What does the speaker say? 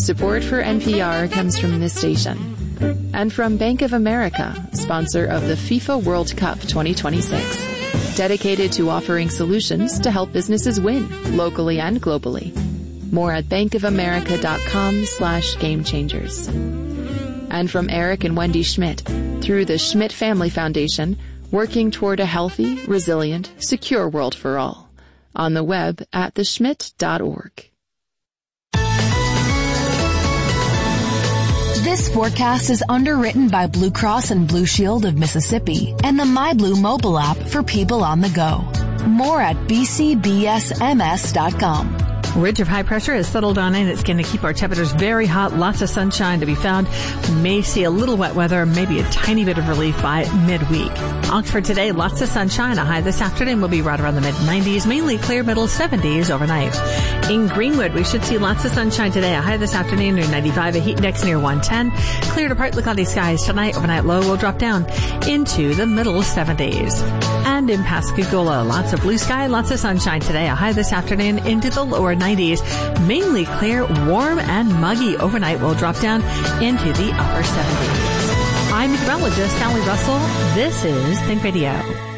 Support for NPR comes from this station. And from Bank of America, sponsor of the FIFA World Cup 2026. Dedicated to offering solutions to help businesses win, locally and globally. More at bankofamerica.com/gamechangers. And from Eric and Wendy Schmidt, through the Schmidt Family Foundation, working toward a healthy, resilient, secure world for all. On the web at theschmidt.org. This forecast is underwritten by Blue Cross and Blue Shield of Mississippi and the MyBlue mobile app for people on the go. More at bcbsms.com. Ridge of high pressure has settled on in. It's going to keep our temperatures very hot. Lots of sunshine to be found. We may see a little wet weather, maybe a tiny bit of relief by midweek. Oxford today, lots of sunshine. A high this afternoon will be right around the mid-90s, mainly clear middle 70s overnight. In Greenwood, we should see lots of sunshine today. A high this afternoon near 95, a heat index near 110. Clear to partly cloudy skies tonight. Overnight low will drop down into the middle 70s. And in Pascagoula, lots of blue sky, lots of sunshine today. A high this afternoon into the lower 90s, mainly clear, warm, and muggy. Overnight will drop down into the upper 70s. I'm meteorologist Sally Russell. This is Think Radio.